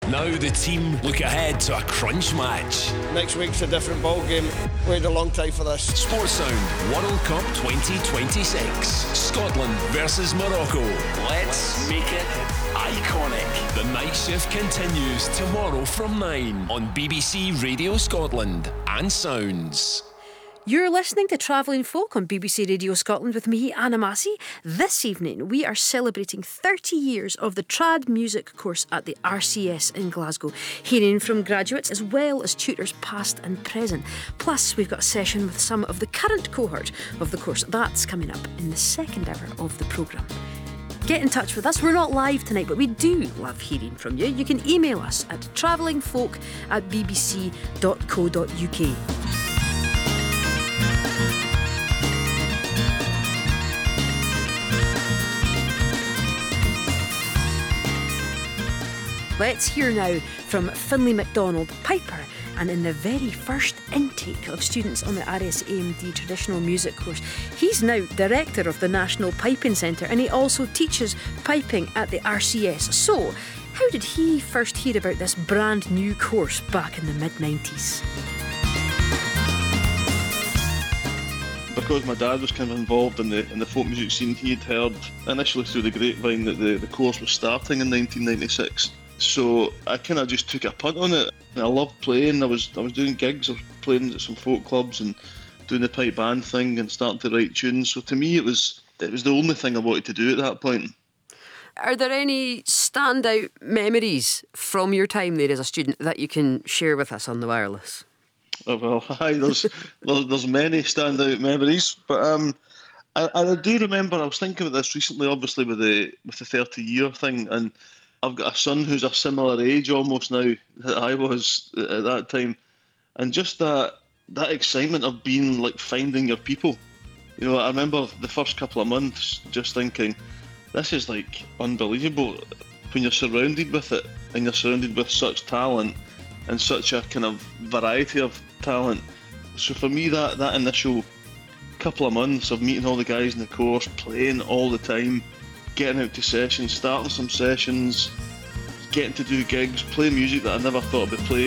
Now the team look ahead to a crunch match. Next week's a different ball game. Waited a long time for this. Sports Sound World Cup 2026. Scotland versus Morocco. Let's make it iconic. The night shift continues tomorrow from 9 on BBC Radio Scotland and Sounds. You're listening to Travelling Folk on BBC Radio Scotland with me, Anna Massey. This evening we are celebrating 30 years of the trad music course at the RCS in Glasgow, hearing from graduates as well as tutors past and present. Plus we've got a session with some of the current cohort of the course. That's coming up in the second hour of the programme. Get in touch with us. We're not live tonight, but we do love hearing from you. You can email us at travellingfolk@bbc.co.uk. Let's hear now from Finlay MacDonald, piper, and in the very first intake of students on the RSAMD traditional music course. He's now director of the National Piping Centre, and he also teaches piping at the RCS. So, how did he first hear about this brand new course back in the mid-90s? Because my dad was kind of involved in the folk music scene, he had heard initially through the grapevine that the course was starting in 1996. So I kind of just took a punt on it. And I loved playing. I was doing gigs. I was playing at some folk clubs and doing the pipe band thing and starting to write tunes. So to me, it was the only thing I wanted to do at that point. Are there any standout memories from your time there as a student that you can share with us on the wireless? Oh, well, hi. There's many standout memories, but I do remember. I was thinking about this recently, obviously with the 30-year thing, and I've got a son who's a similar age almost now that I was at that time, and just that excitement of being like finding your people. You know, I remember the first couple of months just thinking, this is like unbelievable when you're surrounded with it and you're surrounded with such talent and such a kind of variety of talent. So for me, that initial couple of months of meeting all the guys in the course, playing all the time, getting out to sessions, starting some sessions, getting to do gigs, play music that I never thought I'd be playing.